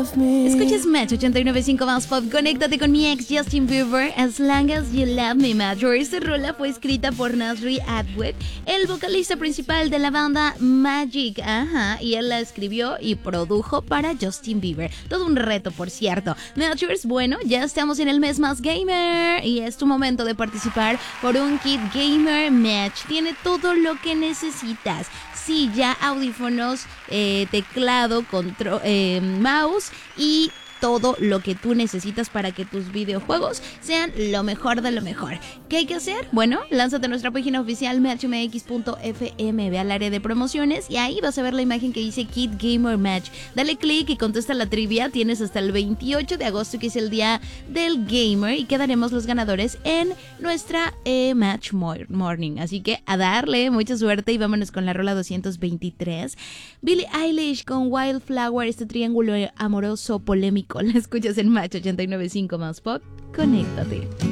love me. Escuchas Match 89.5 más pop. Conéctate con mi ex Justin Bieber. As long as you love me, Match. Esta rola fue escrita por Nasri Atwood, el vocalista principal de la banda Magic. Y él la escribió y produjo para Justin Bieber. Todo un reto, por cierto. Matchers, bueno, ya estamos en el mes más gamer y es tu momento de participar por un kit gamer Match. Tiene todo lo que necesitas. Silla, audífonos, teclado, control, mouse y todo lo que tú necesitas para que tus videojuegos sean lo mejor de lo mejor. ¿Qué hay que hacer? Bueno, lánzate a nuestra página oficial matchmx.fm, ve al área de promociones y ahí vas a ver la imagen que dice Kit Gamer Match. Dale clic y contesta la trivia. Tienes hasta el 28 de agosto, que es el día del gamer, y quedaremos los ganadores en nuestra Match Morning. Así que a darle mucha suerte y vámonos con la rola 223. Billie Eilish con Wildflower, este triángulo amoroso polémico. La escuchas en Match 89.5 más pop. Conéctate.